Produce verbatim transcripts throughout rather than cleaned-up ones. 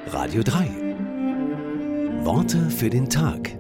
Radio drei. Worte für den Tag.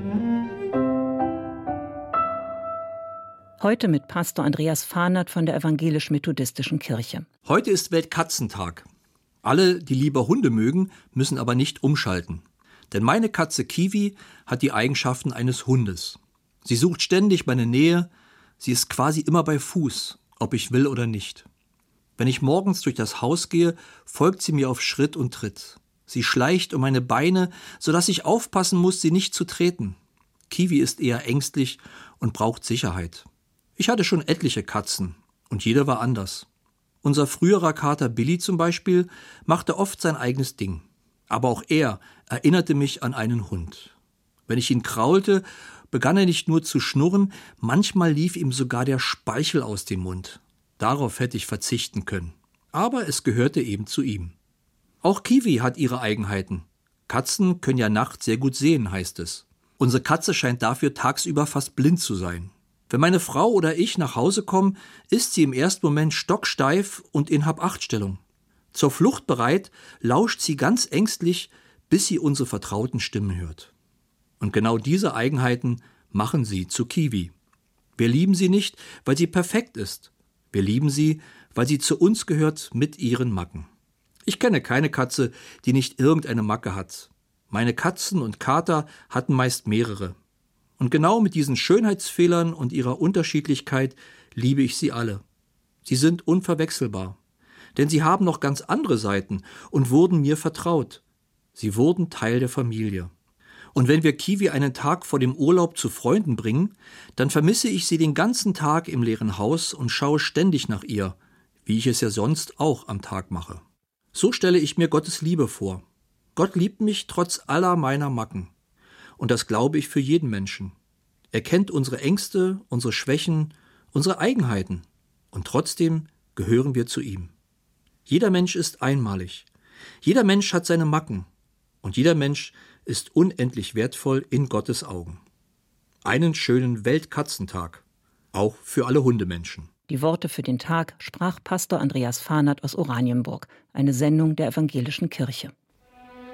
Heute mit Pastor Andreas Fahnert von der Evangelisch-Methodistischen Kirche. Heute ist Weltkatzentag. Alle, die lieber Hunde mögen, müssen aber nicht umschalten. Denn meine Katze Kiwi hat die Eigenschaften eines Hundes. Sie sucht ständig meine Nähe, sie ist quasi immer bei Fuß, ob ich will oder nicht. Wenn ich morgens durch das Haus gehe, folgt sie mir auf Schritt und Tritt. Sie schleicht um meine Beine, sodass ich aufpassen muss, sie nicht zu treten. Kiwi ist eher ängstlich und braucht Sicherheit. Ich hatte schon etliche Katzen und jeder war anders. Unser früherer Kater Billy zum Beispiel machte oft sein eigenes Ding. Aber auch er erinnerte mich an einen Hund. Wenn ich ihn kraulte, begann er nicht nur zu schnurren, manchmal lief ihm sogar der Speichel aus dem Mund. Darauf hätte ich verzichten können. Aber es gehörte eben zu ihm. Auch Kiwi hat ihre Eigenheiten. Katzen können ja nachts sehr gut sehen, heißt es. Unsere Katze scheint dafür tagsüber fast blind zu sein. Wenn meine Frau oder ich nach Hause kommen, ist sie im ersten Moment stocksteif und in Hab-Acht-Stellung. Zur Flucht bereit, lauscht sie ganz ängstlich, bis sie unsere vertrauten Stimmen hört. Und genau diese Eigenheiten machen sie zu Kiwi. Wir lieben sie nicht, weil sie perfekt ist. Wir lieben sie, weil sie zu uns gehört mit ihren Macken. Ich kenne keine Katze, die nicht irgendeine Macke hat. Meine Katzen und Kater hatten meist mehrere. Und genau mit diesen Schönheitsfehlern und ihrer Unterschiedlichkeit liebe ich sie alle. Sie sind unverwechselbar. Denn sie haben noch ganz andere Seiten und wurden mir vertraut. Sie wurden Teil der Familie. Und wenn wir Kiwi einen Tag vor dem Urlaub zu Freunden bringen, dann vermisse ich sie den ganzen Tag im leeren Haus und schaue ständig nach ihr, wie ich es ja sonst auch am Tag mache. So stelle ich mir Gottes Liebe vor. Gott liebt mich trotz aller meiner Macken. Und das glaube ich für jeden Menschen. Er kennt unsere Ängste, unsere Schwächen, unsere Eigenheiten. Und trotzdem gehören wir zu ihm. Jeder Mensch ist einmalig. Jeder Mensch hat seine Macken. Und jeder Mensch ist unendlich wertvoll in Gottes Augen. Einen schönen Weltkatzentag, auch für alle Hundemenschen. Die Worte für den Tag sprach Pastor Andreas Fahnert aus Oranienburg, eine Sendung der Evangelischen Kirche.